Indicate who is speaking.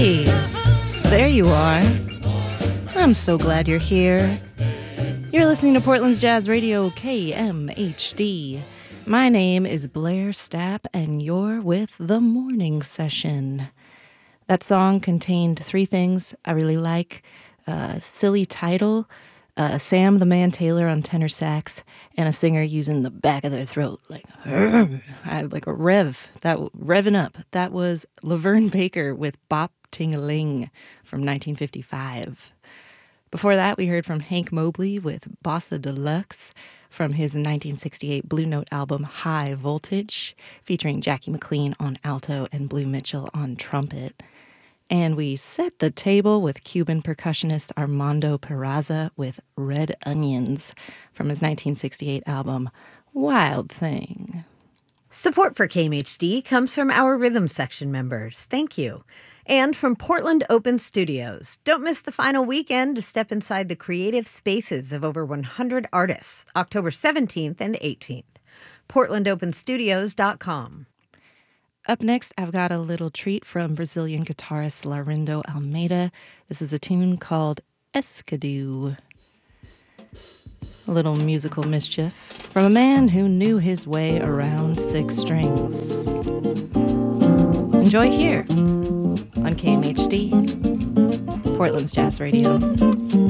Speaker 1: Hey, there you are. I'm so glad you're here. You're listening to Portland's Jazz Radio, KMHD. My name is Blair Stapp, and you're with The Morning Session. That song contained three things I really like. Silly title, Sam the Man Taylor on tenor sax, and a singer using the back of their throat, like a rev, revving up. That was Laverne Baker with Bop Ting-a-Ling from 1955. Before that, we heard from Hank Mobley with Bossa Deluxe from his 1968 Blue Note album High Voltage, featuring Jackie McLean on alto and Blue Mitchell on trumpet. And we set the table with Cuban percussionist Armando Peraza with Red Onions from his 1968 album Wild Thing.
Speaker 2: Support for KMHD comes from our Rhythm Section members. Thank you. And from Portland Open Studios. Don't miss the final weekend to step inside the creative spaces of over 100 artists, October 17th and 18th. PortlandOpenStudios.com.
Speaker 1: Up next, I've got a little treat from Brazilian guitarist Laurindo Almeida. This is a tune called Escadoo. A little musical mischief from a man who knew his way around six strings. Enjoy here on KMHD, Portland's Jazz Radio.